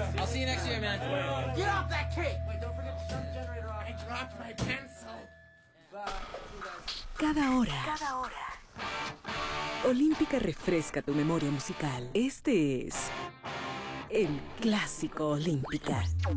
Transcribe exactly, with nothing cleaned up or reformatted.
I'll see you next year, man. Get off that cake! Wait, don't forget to shut the generator off. I dropped my pencil. Cada hora. Cada hora. Olímpica refresca tu memoria musical. Este es el Clásico Olímpica.